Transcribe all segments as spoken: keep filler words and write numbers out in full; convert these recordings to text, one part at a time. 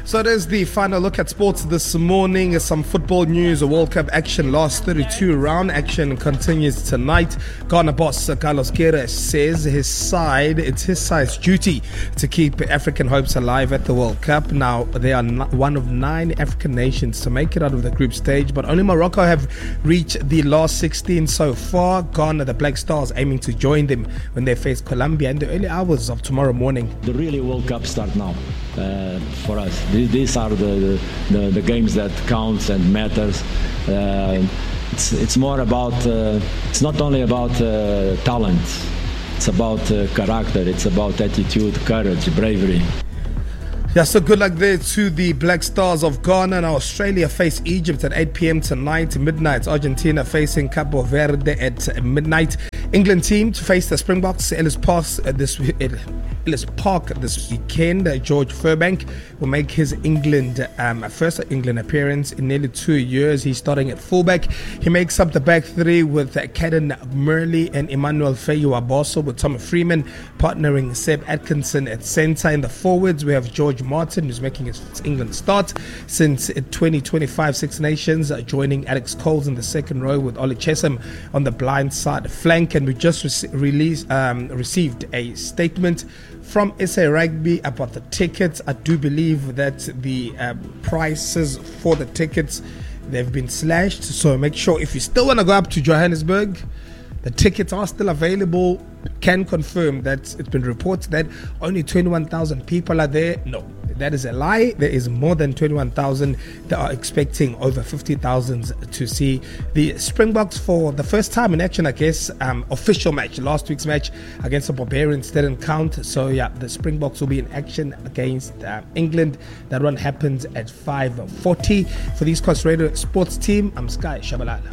So there's the final look at sports this morning. Some football news. A World Cup action last thirty-two round action continues tonight. Ghana boss Carlos Queiroz says his side, it's his side's duty to keep African hopes alive at the World Cup. Now, they are one of nine African nations to make it out of the group stage, but only Morocco have reached the last sixteen so far. Ghana, the Black Stars, aiming to join them when they face Colombia in the early hours of tomorrow morning. The really World Cup start now uh, for us. These are the, the, the games that counts and matters. Uh, it's, it's more about, uh, it's not only about uh, talent, it's about uh, character, it's about attitude, courage, bravery. Yeah, so good luck there to the Black Stars of Ghana. Now, Australia face Egypt at eight p.m. tonight. Midnight, Argentina facing Cabo Verde at midnight. England team to face the Springboks Ellis Park uh, this Ellis Park this weekend. Uh, George Furbank will make his England um, first England appearance in nearly two years. He's starting at fullback. He makes up the back three with uh, Caden Murley and Emmanuel Feyu-Abaso, with Tom Freeman partnering Seb Atkinson at centre. In the forwards, we have George Martin, who's making his England start since twenty twenty-five Six Nations, uh, joining Alex Coles in the second row with Ollie Chessum on the blind side flank. And we just re- released, um, received a statement from S A Rugby about the tickets. I do believe that the uh, prices for the tickets, they've been slashed. So make sure if you still want to go up to Johannesburg, the tickets are still available. Can confirm that it's been reported that only twenty-one thousand people are there. No, that is a lie. There is more than twenty-one thousand. They are expecting over fifty thousand to see the Springboks for the first time in action, I guess. Um, official match. Last week's match against the Barbarians didn't count. So yeah, the Springboks will be in action against uh, England. That one happens at five forty. For the East Coast Radio Sports team, I'm Sky Shabalala.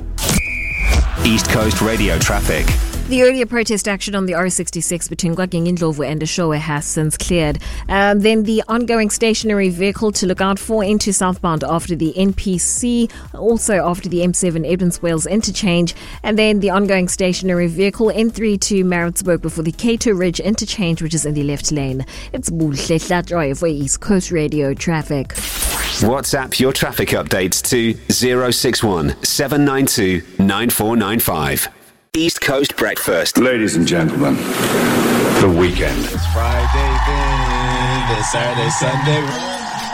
East Coast Radio traffic. The earlier protest action on the R sixty-six between Gwageng-Indlovu and Eshowe has since cleared. Um, then the ongoing stationary vehicle to look out for into southbound after the N P C, also after the M seven Edmonds Wales interchange, and then the ongoing stationary vehicle N three to Maritzburg before the Cato Ridge interchange, which is in the left lane. It's Buhle Hlatjoy for East Coast Radio traffic. WhatsApp your traffic updates to zero six one seven nine two nine four nine five. East Coast Breakfast. Ladies and gentlemen, the weekend. It's Friday then, it's Saturday, Sunday.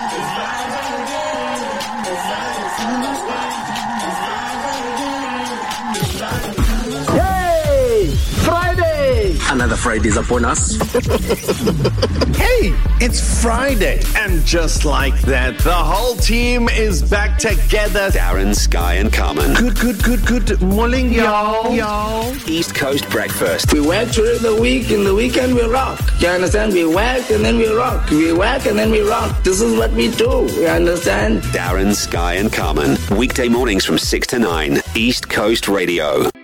Another Friday is upon us. Hey, it's Friday. And just like that, the whole team is back together. Darren, Sky and Carmen. Good, good, good, good morning, y'all. Y'all. East Coast Breakfast. We work during the week, in the weekend we rock. You understand? We work and then we rock. We work and then we rock. This is what we do. You understand? Darren, Sky and Carmen. Weekday mornings from six to nine. East Coast Radio.